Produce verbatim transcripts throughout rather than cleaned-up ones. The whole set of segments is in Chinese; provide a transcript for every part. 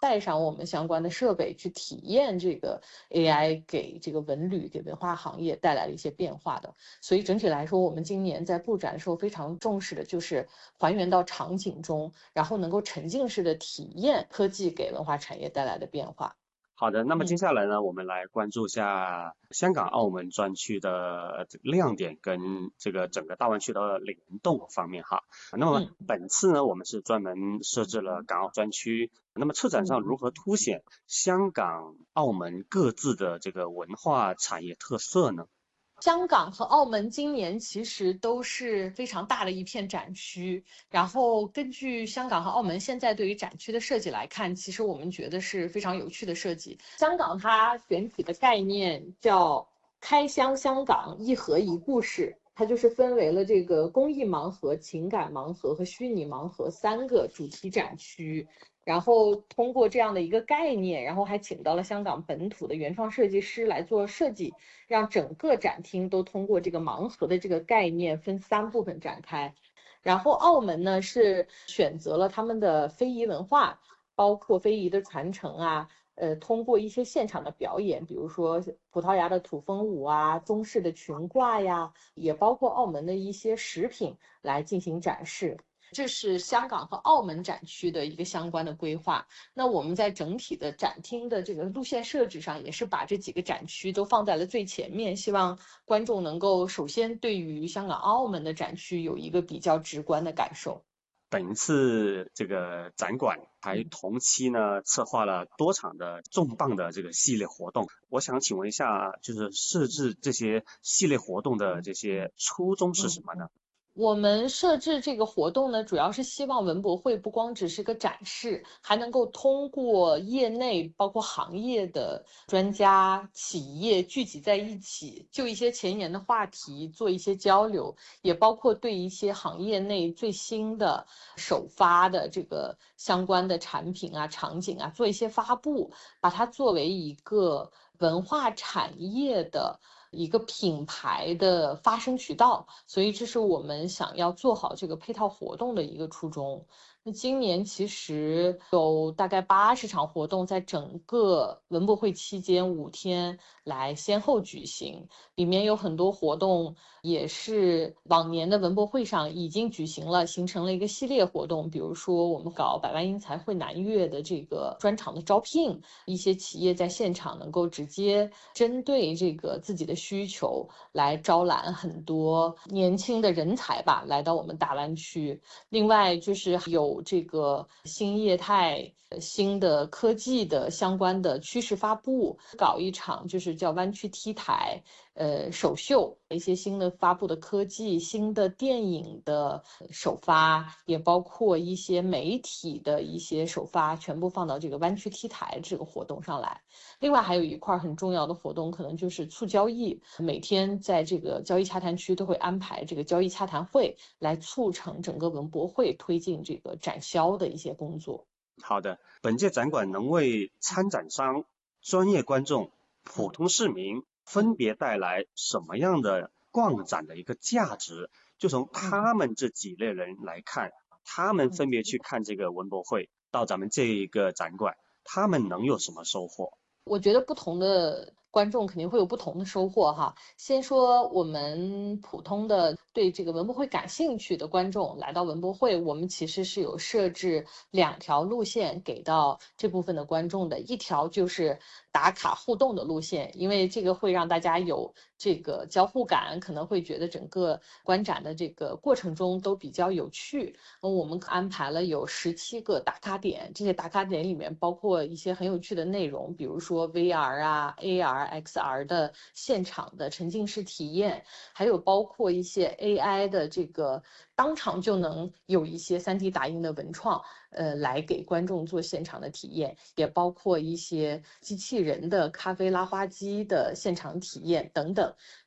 带上我们相关的设备去体验这个 A I 给这个文旅、给文化行业带来的一些变化的。所以整体来说，我们今年在布展的时候非常重视的就是还原到场景中，然后能够沉浸式的体验科技给文化产业带来的变化。 好的，那么接嗯。 下来呢，我们来关注一下香港、澳门专区的这个亮点跟这个整个大湾区的联动方面哈。那么嗯。 本次呢，我们是专门设置了港澳专区。那么策展上如何凸显香港、澳门各自的这个文化产业特色呢？ 香港和澳门今年其实都是非常大的一片展区，然后根据香港和澳门现在对于展区的设计来看，其实我们觉得是非常有趣的设计。香港它选取的概念叫开箱香港一盒一故事，它就是分为了这个公益盲盒、情感盲盒和虚拟盲盒三个主题展区。然后通过这样的一个概念，然后还请到了香港本土的原创设计师来做设计，让整个展厅都通过这个盲盒的这个概念分三部分展开。然后澳门呢是选择了他们的非遗文化，包括非遗的传承啊，呃，通过一些现场的表演，比如说葡萄牙的土风舞啊，中式的裙褂呀，也包括澳门的一些食品来进行展示。这是香港和澳门展区的一个相关的规划。那我们在整体的展厅的这个路线设置上，也是把这几个展区都放在了最前面，希望观众能够首先对于香港、澳门的展区有一个比较直观的感受。 本一次这个展馆还同期呢策划了多场的重磅的这个系列活动。我想请问一下，就是设置这些系列活动的这些初衷是什么呢？ 我们设置这个活动呢，主要是希望文博会不光只是个展示，还能够通过业内包括行业的专家、企业聚集在一起，就一些前沿的话题做一些交流，也包括对一些行业内最新的首发的这个相关的产品啊、场景啊做一些发布，把它作为一个文化产业的一个品牌的发声渠道，所以这是我们想要做好这个配套活动的一个初衷。那今年其实有大概八十场活动在整个文博会期间五天来先后举行，里面有很多活动也是往年的文博会上已经举行了，形成了一个系列活动。比如说我们搞百万英才会南粤的这个专场的招聘，一些企业在现场能够直接针对这个自己的需求来招揽很多年轻的人才吧，来到我们大湾区。另外就是有这个新业态、新的科技的相关的趋势发布，搞一场就是叫湾区 T 台，呃，首秀一些新的发布的科技、新的电影的首发，也包括一些媒体的一些首发，全部放到这个湾区 T 台这个活动上来。另外还有一块很重要的活动，可能就是促交易，每天在这个交易洽谈区都会安排这个交易洽谈会，来促成整个文博会推进这个展销的一些工作。 好的，本届展馆能为参展商、专业观众、普嗯通市民分嗯别带来什么样的逛展的一个价值？就从嗯他们这几类人来看，他们分别去看这个文博会，到咱们这一个展馆，他们能有什么收获？ 我觉得不同的观众肯定会有不同的收获哈。先说我们普通的对这个文博会感兴趣的观众来到文博会，我们其实是有设置两条路线给到这部分的观众的。一条就是打卡互动的路线，因为这个会让大家有这个交互感，可能会觉得整个观展的这个过程中都比较有趣。我们安排了有十七个打卡点，这些打卡点里面包括一些很有趣的内容，比如说 V R 啊、A R、X R 的现场的沉浸式体验，还有包括一些 A I 的这个当场就能有一些 三 D 打印的文创，呃，来给观众做现场的体验，也包括一些机器人的咖啡拉花机的现场体验等等。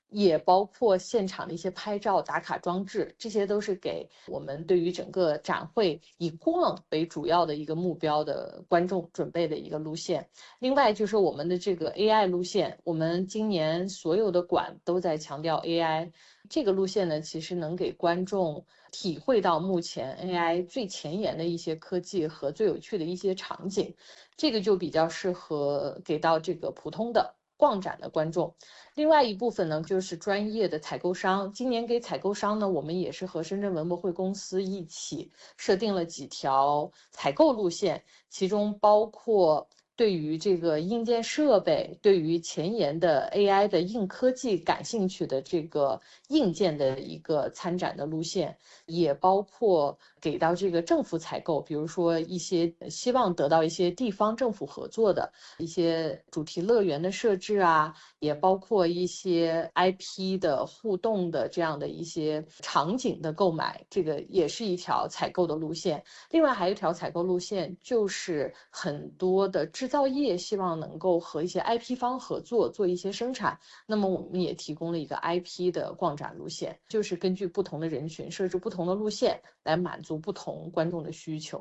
也包括现场的一些拍照打卡装置，这些都是给我们对于整个展会以逛为主要的一个目标的观众准备的一个路线。另外就是我们的这个 A I 路线，我们今年所有的馆都在强调 A I。这个路线呢，其实能给观众体会到目前 A I 最前沿的一些科技和最有趣的一些场景，这个就比较适合给到这个普通的逛展的观众。另外一部分呢，就是专业的采购商。今年给采购商呢，我们也是和深圳文博会公司一起设定了几条采购路线，其中包括对于这个硬件设备，对于前沿的 A I 的硬科技感兴趣的这个硬件的一个参展的路线，也包括给到这个政府采购，比如说一些希望得到一些地方政府合作的一些主题乐园的设置啊，也包括一些 I P 的互动的这样的一些场景的购买，这个也是一条采购的路线。另外还有一条采购路线，就是很多的制造业希望能够和一些 I P 方合作做一些生产，那么我们也提供了一个 I P 的逛展路线，就是根据不同的人群设置不同的路线，来满足不同觀眾嘅需求。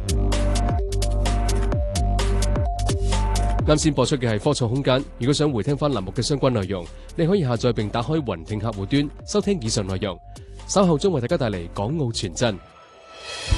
啱先播出嘅係科創空間，如果想回聽翻欄目嘅相關內容，你可以下載並打開雲聽客戶端收聽以上內容。稍後將為大家帶嚟港澳傳真。